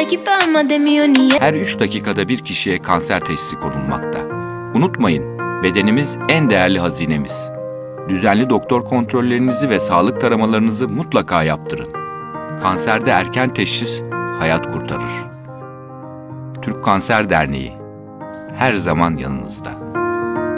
equipamos de millonía. Her 3 dakikada bir kişiye kanser teşhisi konulmakta. Unutmayın, bedenimiz en değerli hazinemiz. Düzenli doktor kontrollerinizi ve sağlık taramalarınızı mutlaka yaptırın. Kanserde erken teşhis hayat kurtarır. Türk Kanser Derneği her zaman yanınızda.